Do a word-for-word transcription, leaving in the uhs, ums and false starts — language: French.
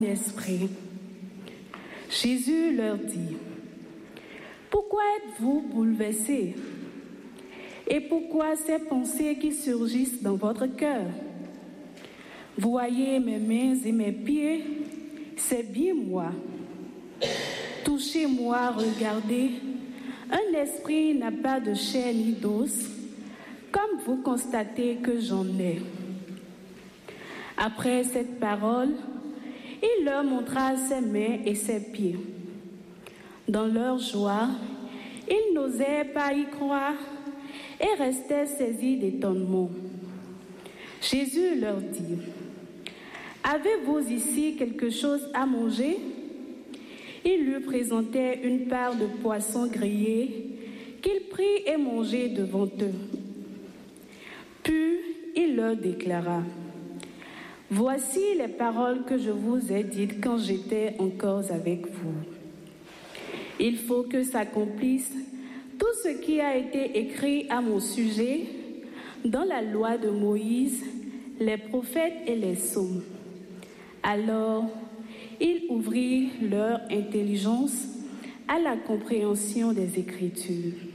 esprit. Jésus leur dit: pourquoi êtes-vous bouleversés? Et pourquoi ces pensées qui surgissent dans votre cœur? Voyez mes mains et mes pieds, c'est bien moi. Touchez-moi, regardez. Un esprit n'a pas de chair ni d'os, comme vous constatez que j'en ai. Après cette parole, il leur montra ses mains et ses pieds. Dans leur joie, ils n'osaient pas y croire et restaient saisis d'étonnement. Jésus leur dit: avez-vous ici quelque chose à manger? Il lui présentait une part de poisson grillé qu'il prit et mangeait devant eux. Puis il leur déclara: voici les paroles que je vous ai dites quand j'étais encore avec vous. Il faut que s'accomplisse tout ce qui a été écrit à mon sujet dans la loi de Moïse, les prophètes et les psaumes. Alors, il ouvrit leur intelligence à la compréhension des Écritures.